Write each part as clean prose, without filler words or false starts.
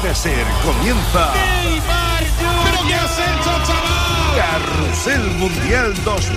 puede ser. Comienza Neymar Jr. ¿Pero qué has hecho, chaval? Carrusel Mundial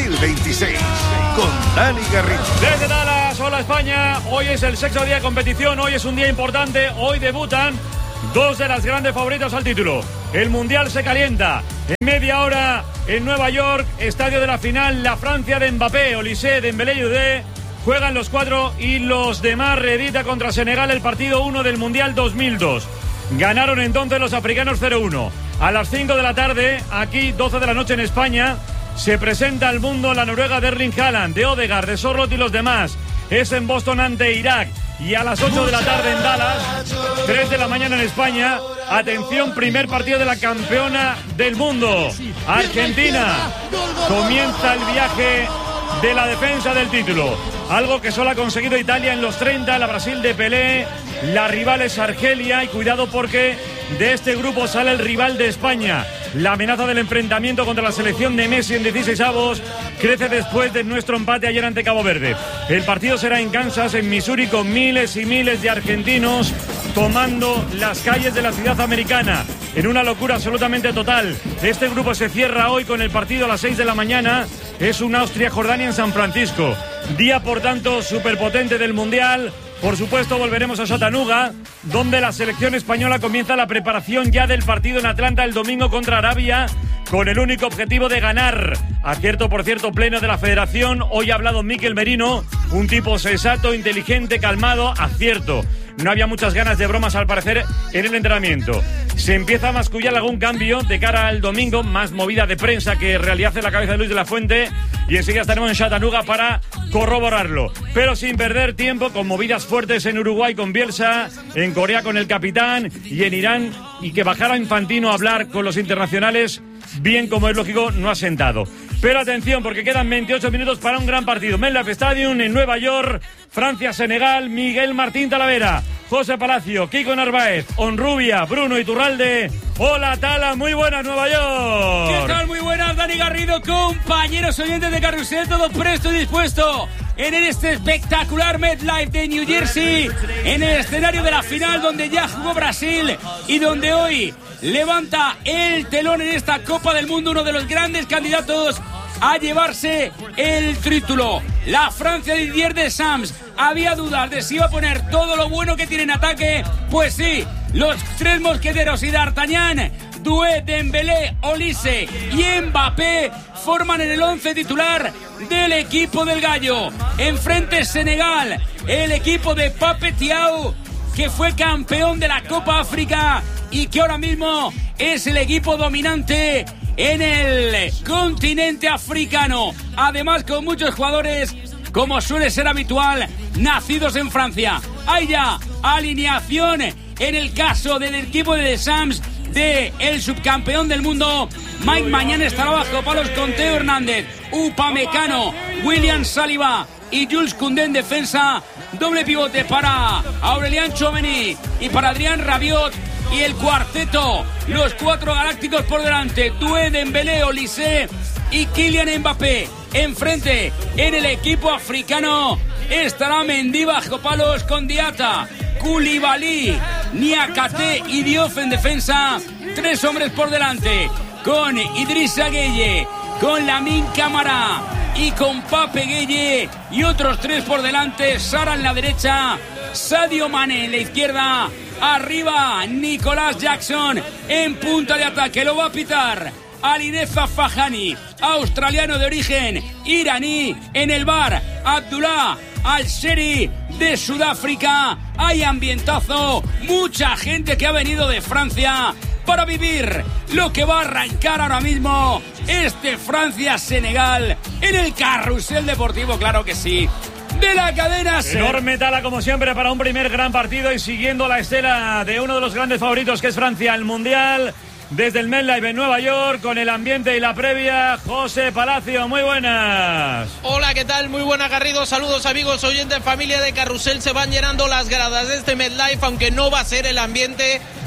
2026 con Dani Garrido. Desde Dallas, hola España. Hoy es el sexto día de competición, hoy es un día importante. Hoy debutan dos de las grandes favoritas al título. El Mundial se calienta. En media hora en Nueva York, estadio de la final, la Francia de Mbappé, Olise, Dembélé y Udé. Juegan los cuatro y los demás. Reedita contra Senegal el partido 1 del Mundial 2002. Ganaron entonces los africanos 0-1. A las 5 de la tarde, aquí 12 de la noche en España, se presenta al mundo la Noruega de Erling Haaland, de Odegaard, de Sorloth y los demás. Es en Boston ante Irak. Y a las 8 de la tarde en Dallas, 3 de la mañana en España, atención, primer partido de la campeona del mundo, Argentina. Comienza el viaje de la defensa del título, algo que solo ha conseguido Italia en los 30, la Brasil de Pelé, la rival es Argelia, y cuidado porque de este grupo sale el rival de España. La amenaza del enfrentamiento contra la selección de Messi en 16avos crece después de nuestro empate ayer ante Cabo Verde. El partido será en Kansas, en Missouri, con miles y miles de argentinos tomando las calles de la ciudad americana en una locura absolutamente total. Este grupo se cierra hoy con el partido a las 6 de la mañana. Es un Austria-Jordania en San Francisco. Día, por tanto, superpotente del Mundial. Por supuesto, volveremos a Chattanooga, donde la selección española comienza la preparación ya del partido en Atlanta el domingo contra Arabia, con el único objetivo de ganar. Acierto, por cierto, pleno de la federación. Hoy ha hablado Mikel Merino, un tipo sensato, inteligente, calmado. Acierto. No había muchas ganas de bromas, al parecer, en el entrenamiento. Se empieza a mascullar algún cambio de cara al domingo, más movida de prensa que realidad en la cabeza de Luis de la Fuente, y enseguida estaremos en Chattanooga para corroborarlo. Pero sin perder tiempo, con movidas fuertes en Uruguay con Bielsa, en Corea con el capitán y en Irán, y que bajara Infantino a hablar con los internacionales, bien como es lógico, no ha sentado. Pero atención, porque quedan 28 minutos para un gran partido. MetLife Stadium en Nueva York, Francia-Senegal, Miguel Martín Talavera, José Palacio, Kiko Narváez, Onrubia, Bruno Iturralde. Hola Tala, muy buenas Nueva York. ¿Qué tal? Muy buenas, Dani Garrido, compañeros oyentes de Carrusel, todo presto y dispuesto en este espectacular MetLife de New Jersey, en el escenario de la final donde ya jugó Brasil y donde hoy levanta el telón en esta Copa del Mundo, uno de los grandes candidatos a llevarse el título. La Francia de Didier Deschamps. Había dudas de si iba a poner todo lo bueno que tiene en ataque. Pues sí, los tres mosqueteros y D'Artagnan, Doué, Dembélé, Olise y Mbappé forman en el 11 titular del equipo del Gallo. Enfrente Senegal, el equipo de Pape Thiaw, que fue campeón de la Copa África y que ahora mismo es el equipo dominante en el continente africano. Además, con muchos jugadores, como suele ser habitual, nacidos en Francia. Hay ya alineación en el caso del equipo de Deschamps, de el subcampeón del mundo. Mike Mañán estará bajo palos con Teo Hernández, Upamecano, William Saliba y Jules Koundé en defensa. Doble pivote para Aurélien Tchouaméni y para Adrien Rabiot. Y el cuarteto, los cuatro galácticos por delante, Doué, Dembélé, Olise y Kylian Mbappé. Enfrente, en el equipo africano, estará Mendy bajo palos con Diatta, Koulibaly, Niakate y Diouf en defensa. Tres hombres por delante, con Idrissa Gueye, con Lamine Camara y con Pape Gueye. Y otros tres por delante, Sara en la derecha, Sadio Mané en la izquierda. Arriba, Nicolás Jackson en punta de ataque. Lo va a pitar Alineza Fahani, australiano de origen iraní. En el bar, Abdullah Al-Sheri de Sudáfrica. Hay ambientazo, mucha gente que ha venido de Francia para vivir lo que va a arrancar ahora mismo este Francia-Senegal en el Carrusel Deportivo, claro que sí, de la cadena SER. Enorme Tala, como siempre, para un primer gran partido y siguiendo la estela de uno de los grandes favoritos, que es Francia, el Mundial. Desde el MetLife en Nueva York, con el ambiente y la previa, José Palacio, muy buenas. Hola, ¿qué tal? Muy buenas, Garrido. Saludos, amigos oyentes, familia de Carrusel. Se van llenando las gradas de este MetLife, aunque no va a ser el ambiente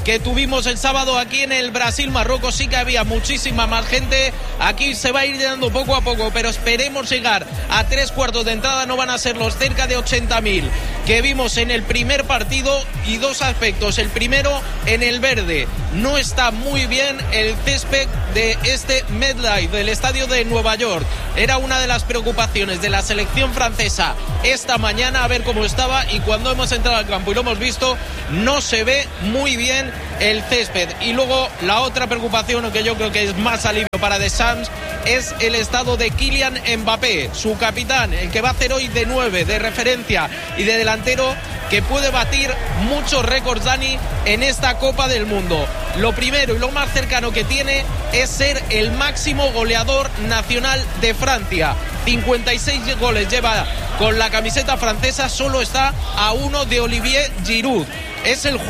que tuvimos el sábado aquí en el Brasil-Marruecos. Sí que había muchísima más gente. Aquí se va a ir llenando poco a poco, pero esperemos llegar a 3/4 de entrada. No van a ser los cerca de 80.000 que vimos en el primer partido, y dos aspectos. El primero, en el verde, no está muy bien el césped de este MetLife, del estadio de Nueva York. Era una de las preocupaciones de la selección francesa esta mañana, a ver cómo estaba, y cuando hemos entrado al campo y lo hemos visto, no se ve muy bien el césped. Y luego la otra preocupación, que yo creo que es más alivio para Deschamps, es el estado de Kylian Mbappé, su capitán, el que va a hacer hoy de 9, de referencia y de delantero, que puede batir muchos récords, Dani, en esta Copa del Mundo. Lo primero y lo más cercano que tiene es ser el máximo goleador nacional de Francia. 56 goles lleva con la camiseta francesa, solo está a 1 de Olivier Giroud. Es el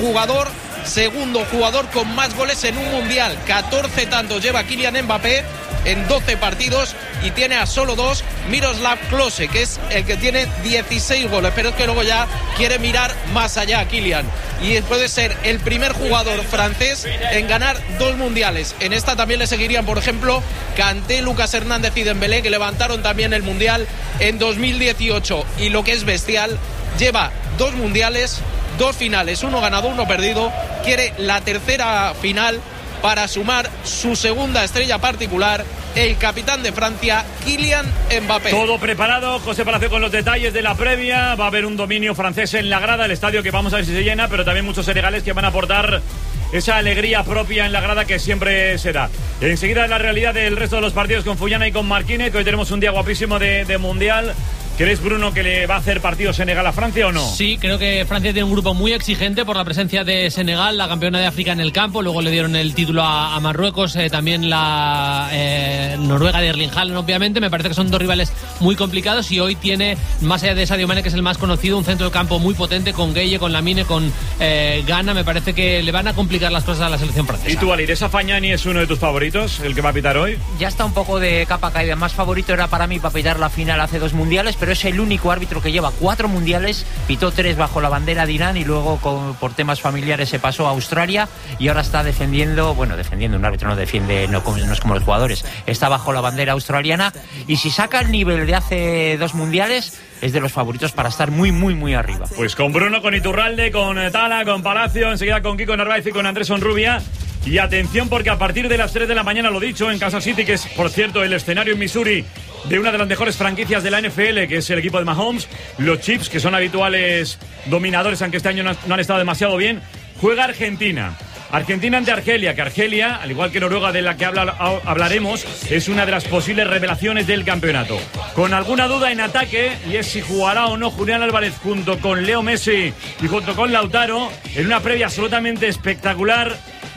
segundo jugador con más goles en un mundial. 14 tantos lleva Kylian Mbappé en 12 partidos, y tiene a solo 2 Miroslav Klose, que es el que tiene 16 goles, pero es que luego ya quiere mirar más allá Kylian, y puede ser el primer jugador francés en ganar 2 mundiales. En esta también le seguirían, por ejemplo, Kanté, Lucas Hernández y Dembélé, que levantaron también el mundial en 2018. Y lo que es bestial, lleva 2 mundiales, 2 finales, 1 ganado, 1 perdido. Quiere la tercera final para sumar su segunda estrella particular, el capitán de Francia, Kylian Mbappé. Todo preparado, José Palacio, con los detalles de la previa. Va a haber un dominio francés en la grada, el estadio, que vamos a ver si se llena, pero también muchos senegales que van a aportar esa alegría propia en la grada que siempre se da. Enseguida la realidad del resto de los partidos con Fullana y con Marquine, que hoy tenemos un día guapísimo de mundial. ¿Crees, Bruno, que le va a hacer partido Senegal a Francia o no? Sí, creo que Francia tiene un grupo muy exigente por la presencia de Senegal, la campeona de África en el campo. Luego le dieron el título a Marruecos, también la Noruega de Erling Haaland, obviamente. Me parece que son 2 rivales muy complicados, y hoy tiene, más allá de Sadio Mané, que es el más conocido, un centro de campo muy potente con Gueye, con Lamine, con Ghana. Me parece que le van a complicar las cosas a la selección francesa. ¿Y tú, Alir, esa Fagnani es uno de tus favoritos, el que va a pitar hoy? Ya está un poco de capa caída. Más favorito era para mí para pitar la final hace 2 mundiales, pero es el único árbitro que lleva 4 mundiales, pitó 3 bajo la bandera de Irán, y luego por temas familiares se pasó a Australia, y ahora está defendiendo, un árbitro no defiende, no es como los jugadores, está bajo la bandera australiana, y si saca el nivel de hace 2 mundiales, es de los favoritos para estar muy, muy, muy arriba. Pues con Bruno, con Iturralde, con Tala, con Palacio, enseguida con Kiko Narváez y con Andrés Onrubia. Y atención, porque a partir de las 3 de la mañana, lo dicho, en Kansas City, que es, por cierto, el escenario en Missouri de una de las mejores franquicias de la NFL, que es el equipo de Mahomes, los Chiefs, que son habituales dominadores, aunque este año no han estado demasiado bien, juega Argentina. Argentina ante Argelia, que Argelia, al igual que Noruega, de la que hablaremos, es una de las posibles revelaciones del campeonato. Con alguna duda en ataque, y es si jugará o no Julián Álvarez junto con Leo Messi y junto con Lautaro, en una previa absolutamente espectacular.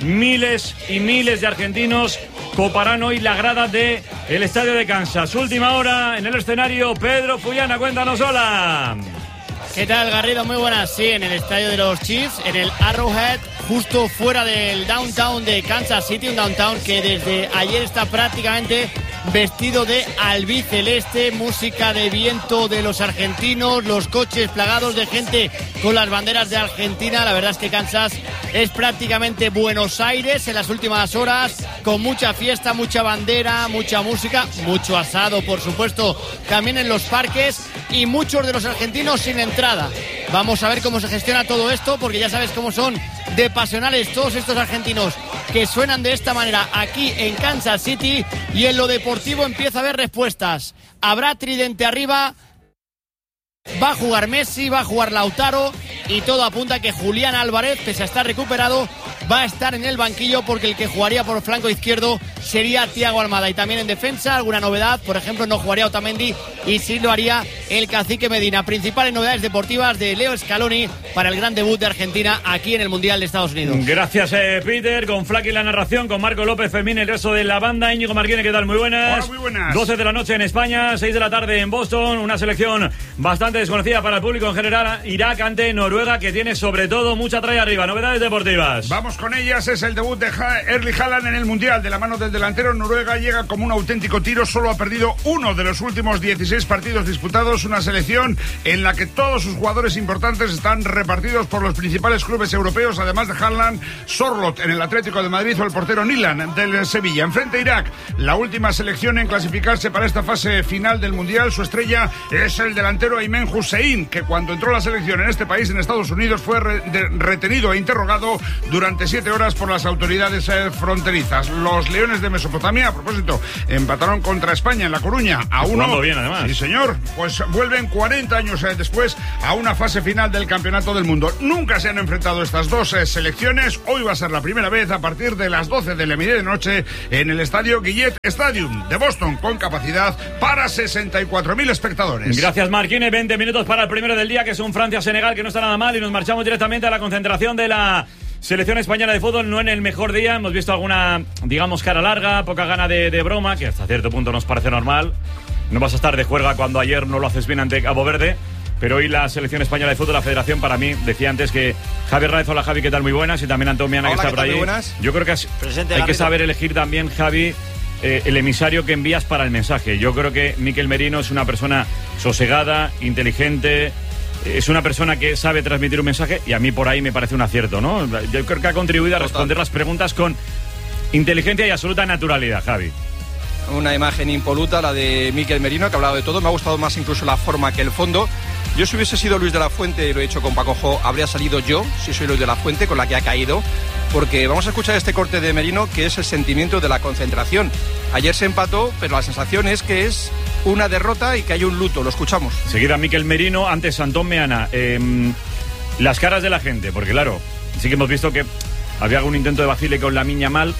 Miles y miles de argentinos coparán hoy la grada del estadio de Kansas. Última hora en el escenario, Pedro Fullana, cuéntanos, hola. ¿Qué tal, Garrido? Muy buenas. Sí, en el estadio de los Chiefs, en el Arrowhead, justo fuera del downtown de Kansas City, un downtown que desde ayer está prácticamente vestido de albiceleste, música de viento de los argentinos, los coches plagados de gente con las banderas de Argentina. La verdad es que Kansas es prácticamente Buenos Aires en las últimas horas, con mucha fiesta, mucha bandera, mucha música, mucho asado, por supuesto, también en los parques, y muchos de los argentinos sin entrada. Vamos a ver cómo se gestiona todo esto, porque ya sabes cómo son de pasionales todos estos argentinos que suenan de esta manera aquí en Kansas City. Y en lo deportivo empieza a haber respuestas. Habrá tridente arriba, va a jugar Messi, va a jugar Lautaro, y todo apunta a que Julián Álvarez, pese a estar recuperado, va a estar en el banquillo, porque el que jugaría por flanco izquierdo sería Thiago Almada. Y también en defensa, alguna novedad, por ejemplo, no jugaría Otamendi y sí lo haría el Cacique Medina. Principales novedades deportivas de Leo Scaloni para el gran debut de Argentina aquí en el Mundial de Estados Unidos. Gracias, Peter, con Flaky la narración, con Marco López, Fermín, el resto de la banda. Íñigo Marquine, ¿qué tal? Muy buenas. Hola, muy buenas. 12 de la noche en España, 6 de la tarde en Boston, una selección bastante desconocida para el público en general, Irak ante Noruega, que tiene sobre todo mucha tralla arriba. Novedades deportivas. Vamos con ellas. Es el debut de Erling Haaland en el Mundial. De la mano del delantero, Noruega llega como un auténtico tiro. Solo ha perdido 1 de los últimos 16 26 partidos disputados, una selección en la que todos sus jugadores importantes están repartidos por los principales clubes europeos, además de Haaland, Sorloth en el Atlético de Madrid o el portero Nilan del Sevilla. Enfrente a Irak, la última selección en clasificarse para esta fase final del Mundial. Su estrella es el delantero Aymen Hussein, que cuando entró a la selección en este país, en Estados Unidos, fue retenido e interrogado durante 7 horas por las autoridades fronterizas. Los Leones de Mesopotamia, a propósito, empataron contra España en La Coruña a 1. Jugando bien, además. Sí, señor. Pues vuelven 40 años después a una fase final del Campeonato del Mundo. Nunca se han enfrentado estas dos selecciones. Hoy va a ser la primera vez a partir de las 12 de la medianoche en el estadio Gillette Stadium de Boston, con capacidad para 64.000 espectadores. Gracias, Marquines. 20 minutos para el primero del día, que es un Francia-Senegal, que no está nada mal, y nos marchamos directamente a la concentración de la selección española de fútbol. No en el mejor día, hemos visto alguna, digamos, cara larga, poca gana de broma, que hasta cierto punto nos parece normal. No vas a estar de juerga cuando ayer no lo haces bien ante Cabo Verde, pero hoy la selección española de fútbol, la federación, para mí, decía antes que Javi Hernández, hola Javi, ¿qué tal? Muy buenas, y también Antón Miana, que está por ahí. Yo creo que hay que saber elegir también, Javi, el emisario que envías para el mensaje. Yo creo que Mikel Merino es una persona sosegada, inteligente, es una persona que sabe transmitir un mensaje, y a mí por ahí me parece un acierto, ¿no? Yo creo que ha contribuido a responder las preguntas con inteligencia y absoluta naturalidad, Javi. Una imagen impoluta, la de Mikel Merino, que ha hablado de todo. Me ha gustado más incluso la forma que el fondo. Yo, si hubiese sido Luis de la Fuente, y lo he dicho con Paco Jo, habría salido yo, si soy Luis de la Fuente, con la que ha caído, porque vamos a escuchar este corte de Merino, que es el sentimiento de la concentración. Ayer se empató, pero la sensación es que es una derrota y que hay un luto. Lo escuchamos. Seguida Mikel Merino, antes Antón Meana. Las caras de la gente, porque claro, sí que hemos visto que había algún intento de vacile con Lamine Yamal.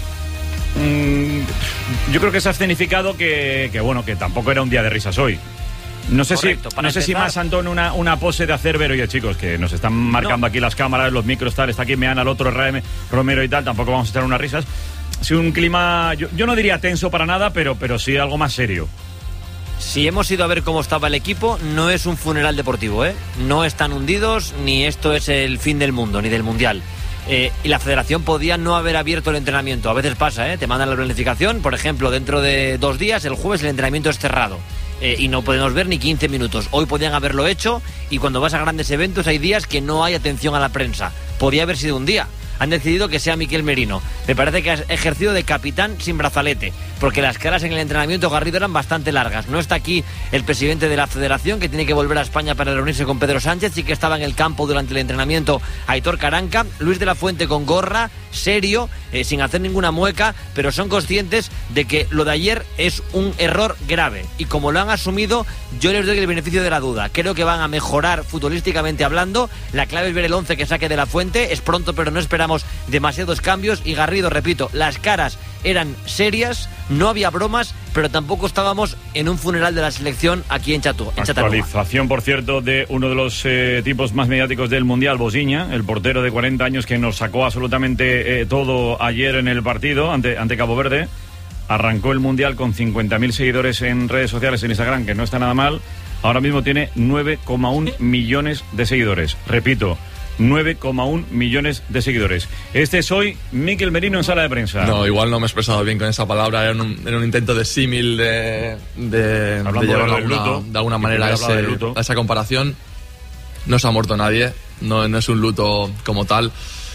Yo creo que se ha escenificado que bueno, que tampoco era un día de risas hoy. No sé, correcto, si más, Antón, una pose de hacer ver, oye, chicos, que nos están marcando aquí las cámaras, los micros, tal, está aquí Meana, el otro Romero y tal, tampoco vamos a echar unas risas. Sí, un clima, yo no diría tenso para nada, pero sí algo más serio. Si hemos ido a ver cómo estaba el equipo, no es un funeral deportivo, ¿eh? No están hundidos, ni esto es el fin del mundo, ni del Mundial. Y la federación podía no haber abierto el entrenamiento. A veces pasa, te mandan la planificación, por ejemplo, dentro de 2 días, el jueves, el entrenamiento es cerrado. Y no podemos ver ni 15 minutos. Hoy podían haberlo hecho, y cuando vas a grandes eventos hay días que no hay atención a la prensa. Podía haber sido un día. Han decidido que sea Mikel Merino. Me parece que ha ejercido de capitán sin brazalete, porque las caras en el entrenamiento, Garrido, eran bastante largas. No está aquí el presidente de la federación, que tiene que volver a España para reunirse con Pedro Sánchez. Sí que estaba en el campo durante el entrenamiento Aitor Caranca. Luis de la Fuente con gorra, serio, sin hacer ninguna mueca, pero son conscientes de que lo de ayer es un error grave. Y como lo han asumido, yo les doy el beneficio de la duda. Creo que van a mejorar futbolísticamente hablando. La clave es ver el 11 que saque de la Fuente. Es pronto, pero no esperamos demasiados cambios. Y Garrido, repito, las caras eran serias, no había bromas, pero tampoco estábamos en un funeral de la selección aquí en Chattanooga. Actualización, por cierto, de uno de los tipos más mediáticos del Mundial, Bosiña, el portero de 40 años que nos sacó absolutamente todo ayer en el partido ante Cabo Verde. Arrancó el Mundial con 50.000 seguidores en redes sociales, en Instagram, que no está nada mal. Ahora mismo tiene 9,1 millones de seguidores. Repito, 9,1 millones de seguidores. Este es hoy Mikel Merino en sala de prensa. No, igual no me he expresado bien con esa palabra. Era un intento de símil de llevar de alguna manera a esa comparación. No se ha muerto nadie, no es un luto como tal.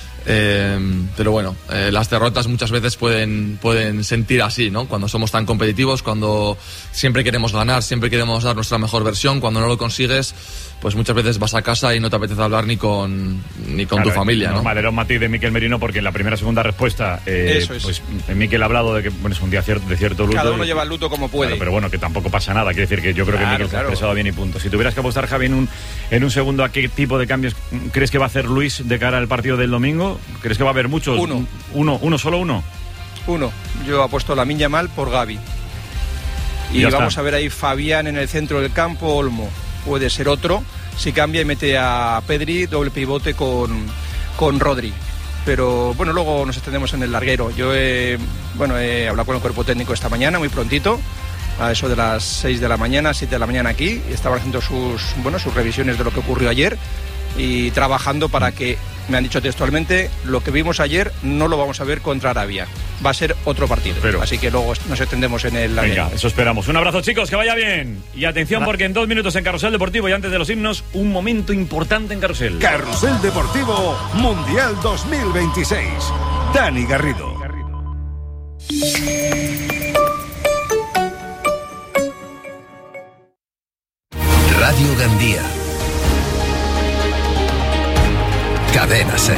Pero bueno, las derrotas muchas veces pueden sentir así, ¿no? Cuando somos tan competitivos, cuando siempre queremos ganar, siempre queremos dar nuestra mejor versión, cuando no lo consigues, pues muchas veces vas a casa y no te apetece hablar ni con tu familia, ¿no? Era un matiz de Mikel Merino, porque en la primera segunda respuesta pues Mikel ha hablado de que es un día de cierto luto. Cada uno lleva el luto como puede. Claro, pero bueno, que tampoco pasa nada. Quiere decir que yo creo que Mikel se ha expresado bien y punto. Si tuvieras que apostar, Javi, en un segundo, ¿a qué tipo de cambios crees que va a hacer Luis de cara al partido del domingo? ¿Crees que va a haber muchos? Solo uno. Yo apuesto Lamine Yamal por Gavi. Y vamos a ver ahí Fabián en el centro del campo, Olmo. Puede ser otro, si cambia y mete a Pedri, doble pivote con Rodri. Pero bueno, luego nos extendemos en el larguero. Yo he hablado con el cuerpo técnico esta mañana, muy prontito, a eso de las 6 de la mañana, 7 de la mañana aquí, y estaban haciendo sus revisiones de lo que ocurrió ayer. y trabajando para que, me han dicho textualmente, lo que vimos ayer no lo vamos a ver contra Arabia. Va a ser otro partido. Así que luego nos extendemos en el... Venga, eso esperamos. Un abrazo, chicos, que vaya bien. Y atención, porque en 2 minutos en Carrusel Deportivo y antes de los himnos, un momento importante en Carrusel. Carrusel Deportivo Mundial 2026. Dani Garrido. Radio Gandía. Cadena SER.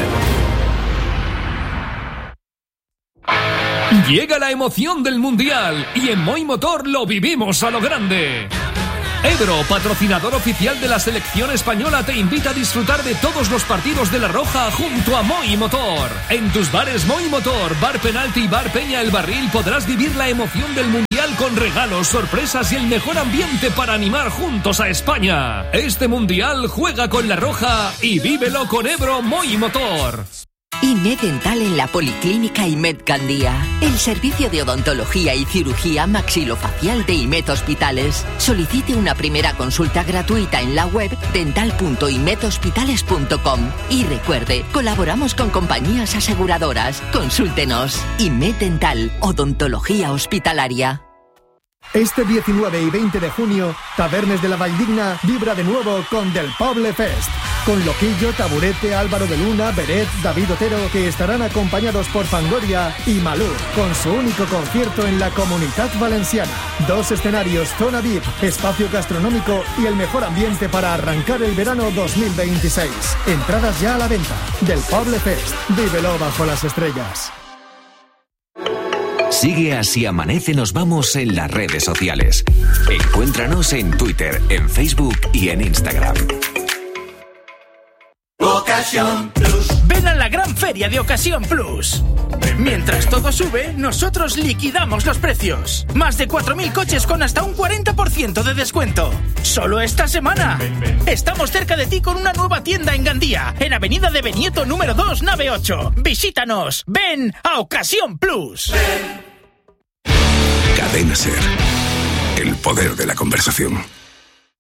Llega la emoción del Mundial y en Moi Motor lo vivimos a lo grande. Ebro, patrocinador oficial de la selección española, te invita a disfrutar de todos los partidos de La Roja junto a Moi Motor. En tus bares Moi Motor, Bar Penalti y Bar Peña El Barril podrás vivir la emoción del Mundial con regalos, sorpresas y el mejor ambiente para animar juntos a España. Este Mundial juega con La Roja y vívelo con Ebro Moi Motor. IMED Dental en la Policlínica IMED Gandía. El servicio de odontología y cirugía maxilofacial de IMED Hospitales. Solicite una primera consulta gratuita en la web dental.imedhospitales.com. Y recuerde, colaboramos con compañías aseguradoras. Consúltenos. IMED Dental, odontología hospitalaria. Este 19 y 20 de junio, Tabernes de la Valldigna vibra de nuevo con Del Poble Fest. Con Loquillo, Taburete, Álvaro de Luna, Beret, David Otero, que estarán acompañados por Fangoria y Malú, con su único concierto en la Comunitat Valenciana. 2 escenarios, zona VIP, espacio gastronómico y el mejor ambiente para arrancar el verano 2026. Entradas ya a la venta. Del Poble Fest. Vívelo bajo las estrellas. Sigue a Si Amanece Nos Vamos en las redes sociales. Encuéntranos en Twitter, en Facebook y en Instagram. Ocasión Plus. Ven a la gran feria de Ocasión Plus. Mientras todo sube, nosotros liquidamos los precios. Más de 4.000 coches con hasta un 40% de descuento. Solo esta semana. Estamos cerca de ti con una nueva tienda en Gandía, en Avenida de Benieto número 2, nave 8. Visítanos. Ven a Ocasión Plus. Cadena SER. El poder de la conversación.